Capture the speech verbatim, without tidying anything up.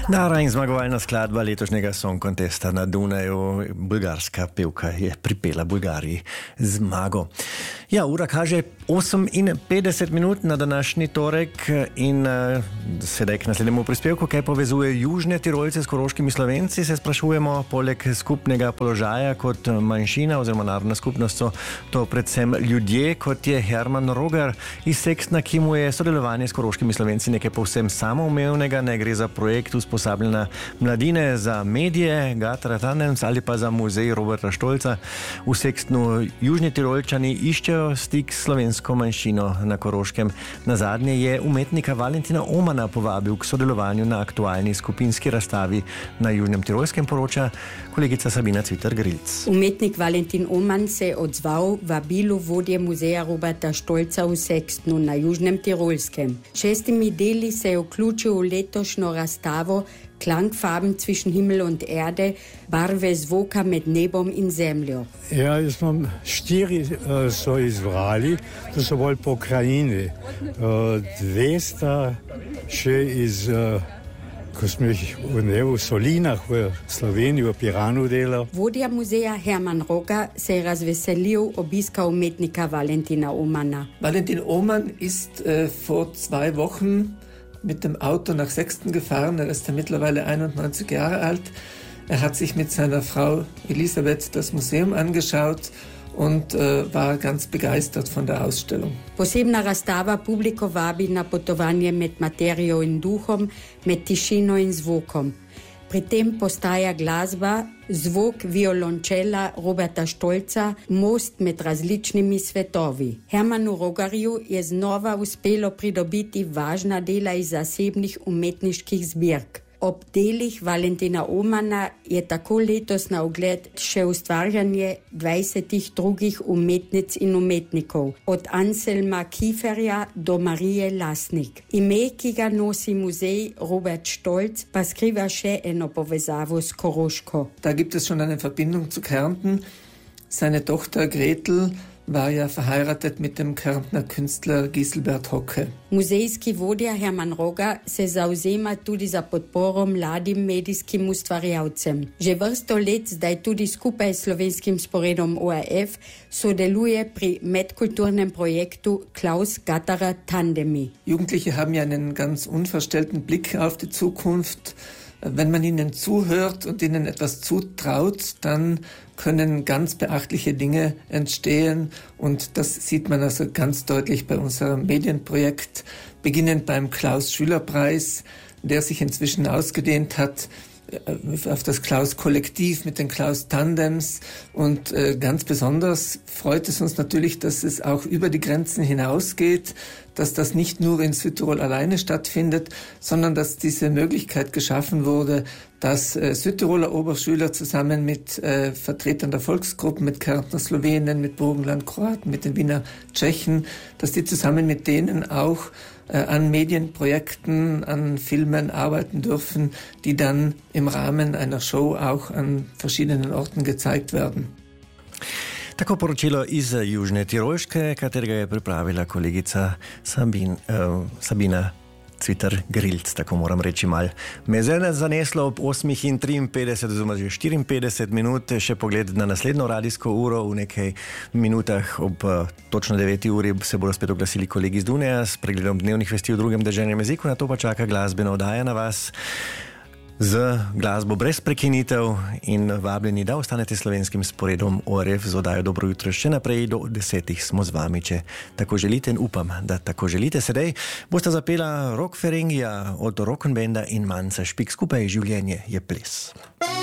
Nara in zmagovalna skladba letošnjega Song Contesta na Dunaju, bulgarska pevka je pripela Bulgariji zmago. Ja, ura kaže oseminpetdeset minut na današnji torek in uh, sedaj k naslednjemu prispevku, kaj povezuje južne Tirolce s koroškimi Slovenci, se sprašujemo, poleg skupnega položaja kot manjšina oziroma narodna skupnost so to predvsem ljudje, kot je Herman Rogar iz Sextna, ki mu je sodelovanje s koroškimi Slovenci nekaj povsem samoumevnega, ne gre za projekt usposabljanja mladine, za medije, Gatra Tandems ali pa za muzej Roberta Stolca. V Sextnu južni Tirolčani iščejo stik s slovensko manjšino na Koroškem. Nazadnje je umetnika Valentina Omana povabil k sodelovanju na aktualni skupinski razstavi na Južnem Tirolskem, poroča kolegica Sabina Cvitar-Grilc. Umetnik Valentin Oman se je odzval vabilu vodje muzeja Roberta Stolca v Sextnu na Južnem Tirolskem. Šestimi deli se je vključil v letošnjo razstavo Klangfarben zwischen Himmel und Erde, barve zvoka med nebom in zemljo. Ja, jaz imam štiri uh, so izbrali, to so bolj pokrajine. Uh, dve sta še iz, uh, ko smo jih v, ne, v Solinah v Sloveniji, v Piranu delal. Vodja muzeja Herman Rogar se je razveselil obiska umetnika Valentina Omana. Valentin Oman ist äh, vor zwei Wochen mit dem Auto nach Sexten gefahren. Er ist ja mittlerweile einundneunzig Jahre alt. Er hat sich mit seiner Frau Elisabeth das Museum angeschaut und äh, war ganz begeistert von der Ausstellung. Posebna razstava publiko vabi na potovanje med materijo in duhom, med tišino in zvokom. Pri tem postaja glasba, zvok violončela Roberta Stolca, most med različnimi svetovi. Hermanu Rogarju je znova uspelo pridobiti važna dela iz zasebnih umetniških zbirk. Ob delih Valentina Omana je tako letos na ogled še ustvarjanje dvajsetih drugih umetnic in umetnikov, od Anselma Kieferja do Marije Lasnik. Ime, ki ga nosi muzej Robert Stolc, pa skriva še eno povezavo s Koroško. Da gibt es schon eine Verbindung zu Kärnten. Seine Tochter Gretel war ja verheiratet mit dem Kärntner Künstler Giselbert Hocke. Muzejski vodja Herman Rogar se zauzema tudi za podporo mladim medijskim ustvarjalcem. Že vrsto let zdaj tudi skupaj s slovenskim sporedom O R F sodeluje pri medkulturnem projektu Klaus Gatterer Tandemi. Jugendliche haben ja einen ganz unverstellten Blick auf die Zukunft. Wenn man ihnen zuhört und ihnen etwas zutraut, dann können ganz beachtliche Dinge entstehen und das sieht man also ganz deutlich bei unserem Medienprojekt, beginnend beim Klaus-Schüler-Preis, der sich inzwischen ausgedehnt hat auf das Klaus-Kollektiv mit den Klaus-Tandems und äh, ganz besonders freut es uns natürlich, dass es auch über die Grenzen hinausgeht, dass das nicht nur in Südtirol alleine stattfindet, sondern dass diese Möglichkeit geschaffen wurde, dass äh, Südtiroler Oberschüler zusammen mit äh, Vertretern der Volksgruppen, mit Kärntner Slowenen, mit Burgenland-Kroaten, mit den Wiener Tschechen, dass die zusammen mit denen auch äh, an Medienprojekten, an Filmen arbeiten dürfen, die dann im Rahmen einer Show auch an verschiedenen Orten gezeigt werden. Tako poročilo iz Južne Tirolske, katerega je pripravila kolegica Sabin, uh, Sabina Cvitar-Grilc, tako moram reči mal. Me je zaneslo ob osem triinpetdeset oziroma že štiriinpetdeset minut, še pogled na naslednjo radijsko uro. V nekaj minutah ob uh, točno deveti uri se bodo spet oglasili kolegi iz Dunaja s pregledom dnevnih vesti v drugem deželnem jeziku, na to pa čaka glasbena oddaja na vas z glasbo brez prekinitev in vabljeni, da ostanete slovenskim sporedom O R F z oddajo Dobro jutro. Še naprej do desetih smo z vami, če tako želite, in upam, da tako želite. Sedaj boste zapela Rock Feringija od Rock'n'Banda in Manca Špik. Skupaj življenje je ples.